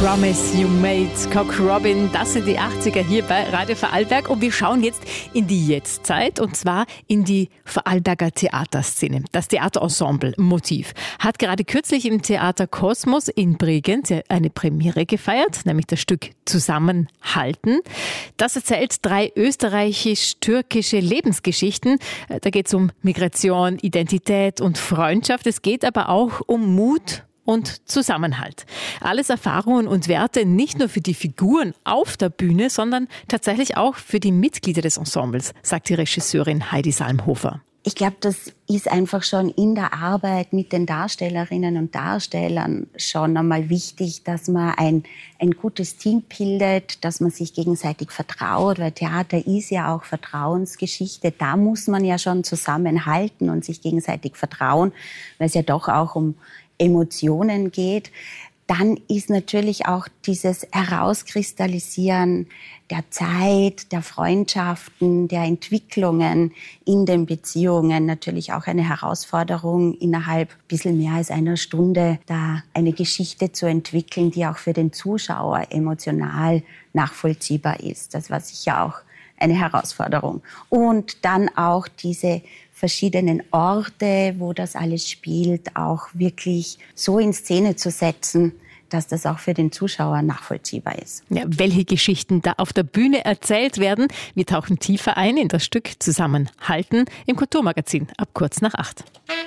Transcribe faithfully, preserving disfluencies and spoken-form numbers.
Promise You Made, Cock Robin, das sind die achtziger hier bei Radio Vorarlberg und wir schauen jetzt in die Jetztzeit und zwar in die Vorarlberger Theaterszene. Das Theaterensemble Motiv hat gerade kürzlich im Theater Kosmos in Bregenz eine Premiere gefeiert, nämlich das Stück Zusammenhalten. Das erzählt drei österreichisch-türkische Lebensgeschichten. Da geht es um Migration, Identität und Freundschaft. Es geht aber auch um Mut und Zusammenhalt. Alles Erfahrungen und Werte nicht nur für die Figuren auf der Bühne, sondern tatsächlich auch für die Mitglieder des Ensembles, sagt die Regisseurin Heidi Salmhofer. Ich glaube, das ist einfach schon in der Arbeit mit den Darstellerinnen und Darstellern schon einmal wichtig, dass man ein, ein gutes Team bildet, dass man sich gegenseitig vertraut, weil Theater ist ja auch Vertrauensgeschichte. Da muss man ja schon zusammenhalten und sich gegenseitig vertrauen, weil es ja doch auch um Emotionen geht. Dann ist natürlich auch dieses Herauskristallisieren der Zeit, der Freundschaften, der Entwicklungen in den Beziehungen natürlich auch eine Herausforderung, innerhalb ein bisschen mehr als einer Stunde da eine Geschichte zu entwickeln, die auch für den Zuschauer emotional nachvollziehbar ist. Das war sicher auch eine Herausforderung. Und dann auch diese verschiedenen Orte, wo das alles spielt, auch wirklich so in Szene zu setzen, dass das auch für den Zuschauer nachvollziehbar ist. Ja, welche Geschichten da auf der Bühne erzählt werden, wir tauchen tiefer ein in das Stück Zusammenhalten im Kulturmagazin ab kurz nach acht.